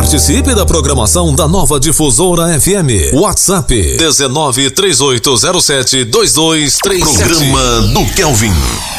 Participe da programação da Nova Difusora FM. WhatsApp 1938072237. Programa do Kelvin.